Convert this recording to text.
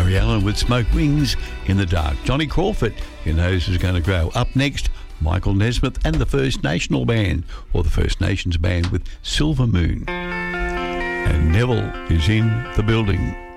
Gary Allen with Smoke Wings in the Dark. Johnny Crawford, Your Nose Is Going to Grow. Up next, Michael Nesmith and the First National Band, or the First Nations Band with Silver Moon. And Neville is in the building.